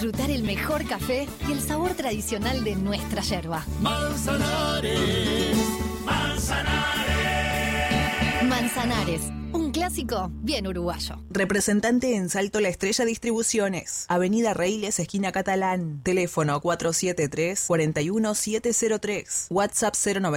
disfrutar el mejor café y el sabor tradicional de nuestra yerba. Manzanares, Manzanares. Manzanares, un clásico bien uruguayo. Representante en Salto La Estrella Distribuciones. Avenida Reiles, esquina Catalán. Teléfono 473-41703. WhatsApp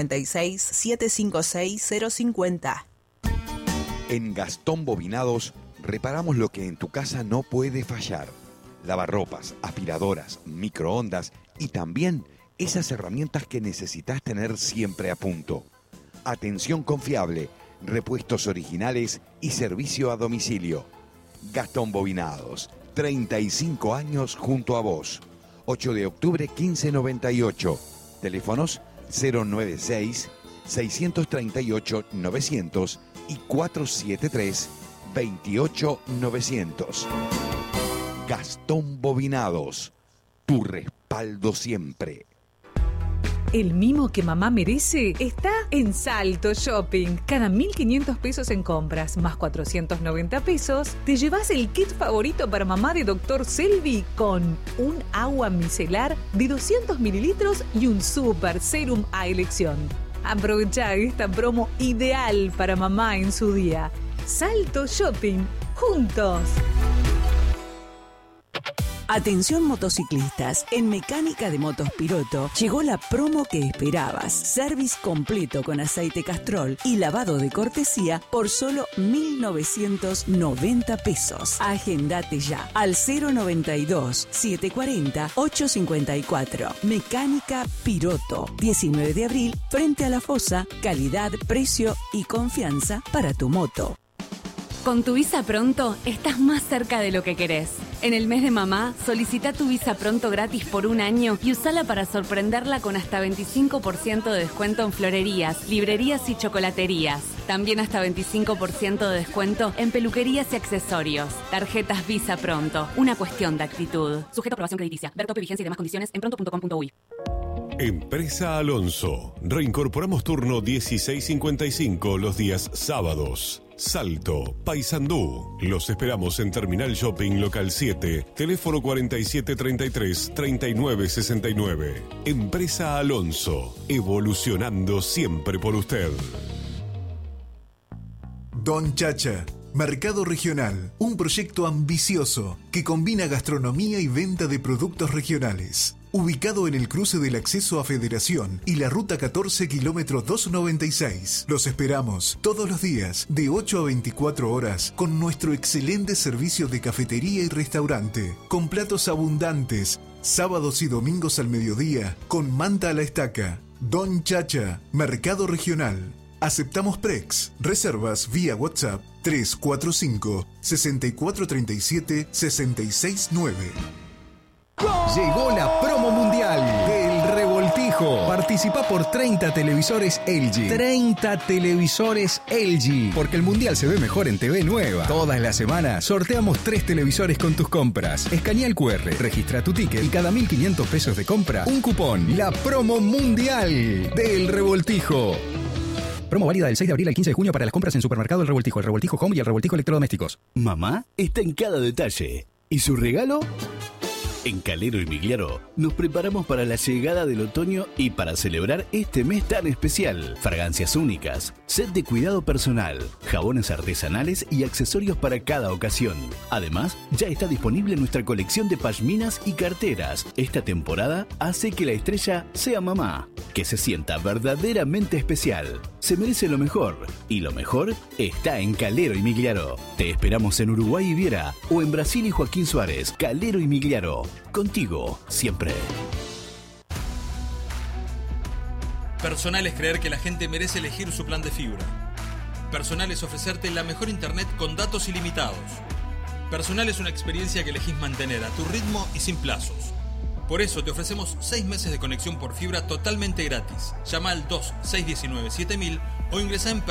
096-756-050. En Gastón Bobinados reparamos lo que en tu casa no puede fallar. Lavarropas, aspiradoras, microondas y también esas herramientas que necesitas tener siempre a punto. Atención confiable, repuestos originales y servicio a domicilio. Gastón Bobinados, 35 años junto a vos. 8 de octubre 1598. Teléfonos 096-638-900 y 473-28900. Gastón Bobinados, tu respaldo siempre. El mimo que mamá merece está en Salto Shopping. Cada 1.500 pesos en compras más 490 pesos, te llevas el kit favorito para mamá de Dr. Selvi con un agua micelar de 200 mililitros y un super serum a elección. Aprovecha esta promo ideal para mamá en su día. Salto Shopping, juntos. Atención motociclistas, en Mecánica de Motos Piroto llegó la promo que esperabas. Service completo con aceite Castrol y lavado de cortesía por solo 1.990 pesos. Agendate ya al 092-740-854. Mecánica Piroto, 19 de abril, frente a la fosa. Calidad, precio y confianza para tu moto. Con tu Visa Pronto estás más cerca de lo que querés. En el mes de mamá, solicita tu Visa Pronto gratis por un año y usala para sorprenderla con hasta 25% de descuento en florerías, librerías y chocolaterías. También hasta 25% de descuento en peluquerías y accesorios. Tarjetas Visa Pronto, una cuestión de actitud. Sujeto a aprobación crediticia. Ver tope, vigencia y demás condiciones en pronto.com.uy. Empresa Alonso. Reincorporamos turno 16:55 los días sábados. Salto, Paysandú. Los esperamos en Terminal Shopping Local 7, teléfono 4733-3969. Empresa Alonso, evolucionando siempre por usted. Don Chacha, Mercado Regional, un proyecto ambicioso que combina gastronomía y venta de productos regionales. Ubicado en el cruce del acceso a Federación y la ruta 14 kilómetro 296. Los esperamos todos los días de 8 a 24 horas con nuestro excelente servicio de cafetería y restaurante, con platos abundantes, sábados y domingos al mediodía, con manta a la estaca. Don Chacha, Mercado Regional. Aceptamos Prex. Reservas vía WhatsApp 345-6437-669. Llegó la promo mundial del Revoltijo. Participa por 30 televisores LG. 30 televisores LG. Porque el mundial se ve mejor en TV Nueva. Todas las semanas sorteamos 3 televisores con tus compras. Escanea el QR, registra tu ticket y cada 1.500 pesos de compra, un cupón. La promo mundial del Revoltijo. Promo válida del 6 de abril al 15 de junio para las compras en Supermercado El Revoltijo, El Revoltijo Home y El Revoltijo Electrodomésticos. Mamá está en cada detalle. ¿Y su regalo? En Calero y Migliaro nos preparamos para la llegada del otoño y para celebrar este mes tan especial. Fragancias únicas, set de cuidado personal, jabones artesanales y accesorios para cada ocasión. Además, ya está disponible nuestra colección de pashminas y carteras. Esta temporada hace que la estrella sea mamá, que se sienta verdaderamente especial. Se merece lo mejor, y lo mejor está en Calero y Migliaro. Te esperamos en Uruguay y Viera o en Brasil y Joaquín Suárez. Calero y Migliaro. Contigo, siempre. Personal es creer que la gente merece elegir su plan de fibra. Personal es ofrecerte la mejor internet con datos ilimitados. Personal es una experiencia que elegís mantener a tu ritmo y sin plazos. Por eso te ofrecemos 6 meses de conexión por fibra totalmente gratis. Llama al 2619-7000 o ingresa en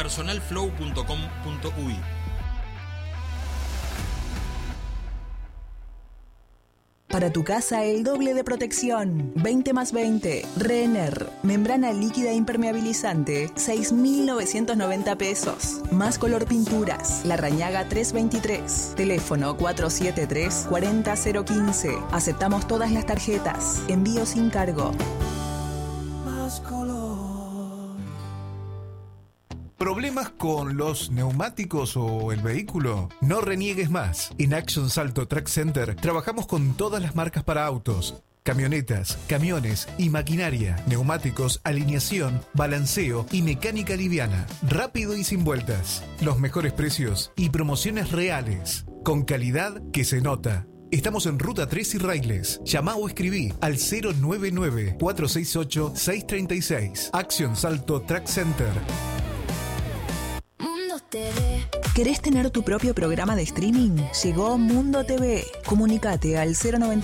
personalflow.com.uy. Para tu casa, el doble de protección. 20+20. Renner. Membrana líquida impermeabilizante. 6.990 pesos. Más color pinturas. Larrañaga 323. Teléfono 473-40015. Aceptamos todas las tarjetas. Envío sin cargo. Más color. ¿Problemas con los neumáticos o el vehículo? No reniegues más. En Action Salto Track Center trabajamos con todas las marcas para autos, camionetas, camiones y maquinaria, neumáticos, alineación, balanceo y mecánica liviana. Rápido y sin vueltas. Los mejores precios y promociones reales. Con calidad que se nota. Estamos en Ruta 3 y Railes. Llamá o escribí al 099-468-636. Action Salto Track Center. Mundo TV. ¿Querés tener tu propio programa de streaming? Llegó Mundo TV. Comunicate al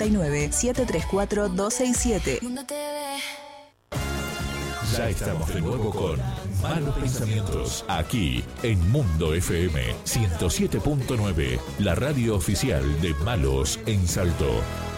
099-734-267. Mundo TV. Ya estamos de nuevo con Malos Pensamientos, aquí en Mundo FM 107.9, la radio oficial de Malos en Salto.